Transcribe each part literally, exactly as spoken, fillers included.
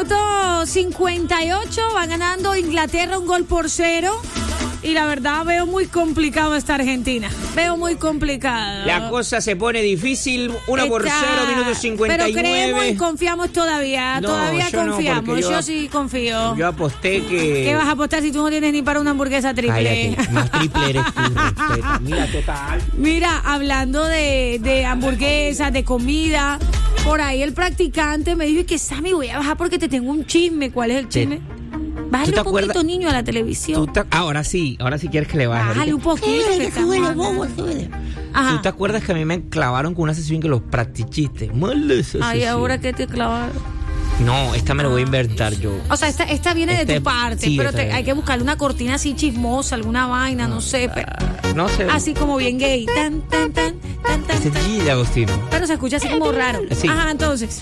Minuto cincuenta y ocho, va ganando Inglaterra un gol por cero. Y la verdad veo muy complicado esta Argentina. Veo muy complicado. La cosa se pone difícil. Uno por cero, minuto cincuenta y nueve. Pero creemos y confiamos todavía. No, todavía yo confiamos. No, yo, yo sí confío. Yo aposté que... ¿Qué vas a apostar si tú no tienes ni para una hamburguesa triple? Cállate, más triple eres tú, respeta. Mira, total. Mira, hablando de, de hamburguesas, de comida, por ahí el practicante me dijo que Sammy, voy a bajar porque te tengo un chisme. ¿Cuál es el chisme? Te... Bájale un poquito, acuerdas? Niño, a la televisión. Te... Ahora sí, ahora sí quieres que le baje. Bájale un poquito. Súbele, que súbele, bobo, súbele. Ajá. ¿Tú te acuerdas que a mí me clavaron con una sesión que los practichiste? Ay, ¿ahora qué te clavaron? No, esta me la voy a inventar yo. O sea, esta, esta viene este, de tu parte, sí, pero te, de... hay que buscarle una cortina así chismosa, alguna vaina, no, no sé. Pero, no sé. Así como bien gay. Tan, tan, tan, tan, tan. Ese es G de Agostino. Pero se escucha así como raro. Sí. Ajá, entonces.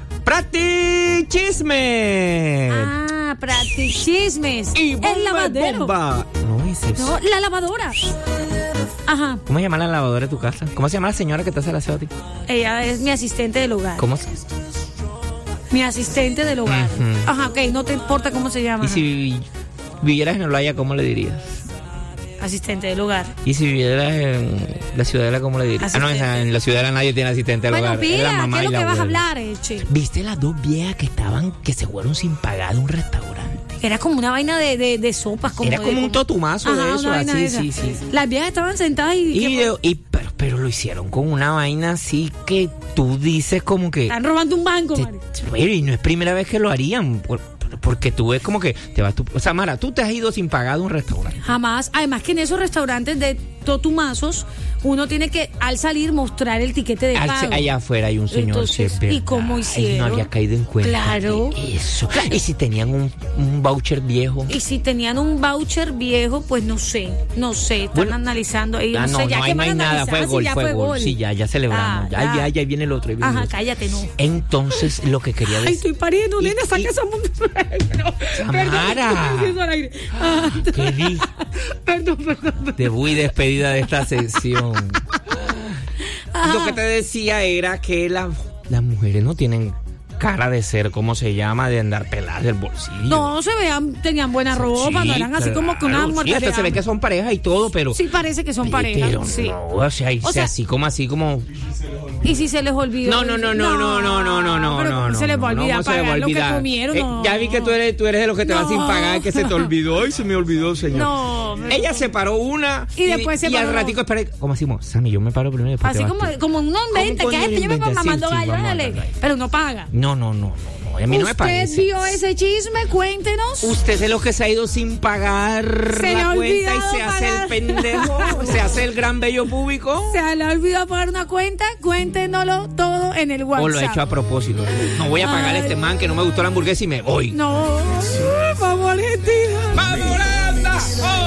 ¡Practichismes! Ah, practichismes. Y bomba, el lavadero. Bomba. No es eso. No, la lavadora. Ajá. ¿Cómo se llama la lavadora de tu casa? ¿Cómo se llama la señora que te hace el aseo a ti? Ella es mi asistente del hogar. ¿Cómo se Mi asistente del hogar. Uh-huh. Ajá, ok, no te importa cómo se llama. ¿Y si vivieras en Olaya, cómo le dirías? Asistente del hogar. ¿Y si vivieras en la Ciudadela, cómo le dirías? Asistente. Ah, no, en la Ciudadela nadie tiene asistente del bueno, hogar. Bueno, pila, mamá ¿qué es lo que vas abuela. a hablar, eh, che? ¿Viste las dos viejas que estaban, que se fueron sin pagar de un restaurante? Era como una vaina de, de, de sopas. Como Era de, como como... un totumazo Ajá, de eso, así, de sí, sí. Las viejas estaban sentadas y... Y, de, y pero, pero lo hicieron con una vaina así que tú dices como que... Están robando un banco, te, Mari. Y no es primera vez que lo harían, por, porque tú ves como que te vas tú... O sea, Mara, tú te has ido sin pagar de un restaurante. Jamás. Además que en esos restaurantes de totumazos, uno tiene que, al salir, mostrar el tiquete de al, pago. Allá afuera hay un señor. Entonces, sí, ¿y cómo hicieron? Ay, no había caído en cuenta. Claro. Eso. Claro. Y si tenían un, un voucher viejo. Y si tenían un voucher viejo, pues no sé, no sé. Están bueno, analizando. Ahí, ah, no, no, sé, ya no, que ahí no hay nada. Fue gol, ya fue, fue gol. gol. Sí, ya, ya celebramos. Ah, ya, ya, ya, ya viene el otro. Viene Ajá, el otro. cállate, no. Entonces, lo que quería decir. Ay, estoy pariendo, nena, saca esa mundo. Samara. ¿Qué di? Perdón, perdón, perdón. Debut y despedida de esta sesión. Ajá. Lo que te decía era que la, las mujeres no tienen cara de ser, ¿cómo se llama? De andar peladas del bolsillo. No, se vean, tenían buena ropa, sí, no eran así claro, como que una muerte. Sí, hasta se ve que son pareja y todo, pero... Sí, parece que son parejas, pero sí. no, o sea, o sea, así como, así como... ¿Y si se les olvidó? No, no, no, no, no, no, no, no, no, pero no, no. Se les va a olvidar no, pagar va a olvidar. lo que comieron, eh, no. Ya vi que tú eres, tú eres de los que te no. vas sin pagar, que se te olvidó. Ay, se me olvidó, señor. No. Pero... Ella se paró una y, y después se y paró. al ratico esperé. ¿Cómo decimos? Sammy, yo me paro primero y después así te como, vas tú. como uno inventa, que es que yo me voy mamando gallo, dale. Pero no paga. No, no, no, no. A mí no me parece. ¿Usted vio ese chisme? Cuéntenos. Usted es de los que se ha ido sin pagar se la cuenta y se pagar. hace el pendejo, se hace el gran bello público. Se le ha olvidado pagar una cuenta, cuéntenoslo todo en el WhatsApp. O lo he hecho a propósito. No voy a pagar a este man que no me gustó la hamburguesa y me voy. No, vamos Argentina. ¡Vamos, Holanda! ¡Oh!